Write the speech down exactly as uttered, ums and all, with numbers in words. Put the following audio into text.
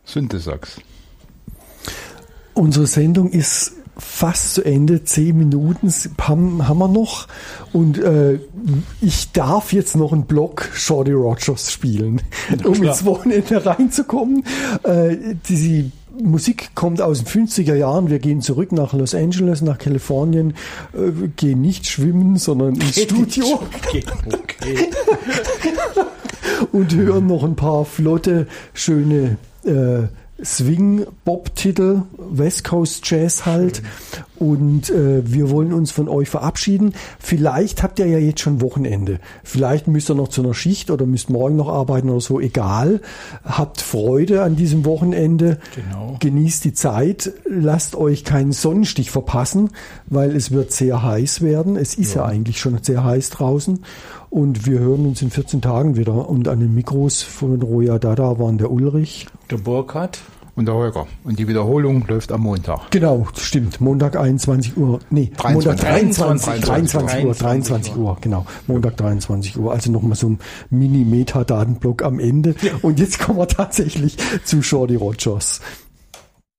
Synthesax. Unsere Sendung ist fast zu Ende, zehn Minuten haben, haben wir noch und äh, ich darf jetzt noch einen Block Shorty Rogers spielen, um ins Wochenende reinzukommen. Äh, die Musik kommt aus den fünfziger Jahren, wir gehen zurück nach Los Angeles, nach Kalifornien, äh, gehen nicht schwimmen, sondern ins Studio. Okay. Okay. Und hören noch ein paar flotte, schöne äh, Swing-Bob-Titel, West Coast Jazz halt. Und äh, wir wollen uns von euch verabschieden. Vielleicht habt ihr ja jetzt schon Wochenende. Vielleicht müsst ihr noch zu einer Schicht oder müsst morgen noch arbeiten oder so. Egal. Habt Freude an diesem Wochenende. Genau. Genießt die Zeit. Lasst euch keinen Sonnenstich verpassen, weil es wird sehr heiß werden. Es ist ja, ja eigentlich schon sehr heiß draußen. Und wir hören uns in vierzehn Tagen wieder. Und an den Mikros von Roya Dada waren der Ulrich, der Burkhard und der Holger. Und die Wiederholung läuft am Montag. Genau, stimmt. Montag einundzwanzig Uhr. Nee, dreiundzwanzig, Montag dreiundzwanzig, dreiundzwanzig, dreiundzwanzig Uhr. dreiundzwanzig Uhr, genau. Montag dreiundzwanzig Uhr. Also nochmal so ein Mini-Metadatenblock am Ende. Ja. Und jetzt kommen wir tatsächlich zu Shorty Rogers.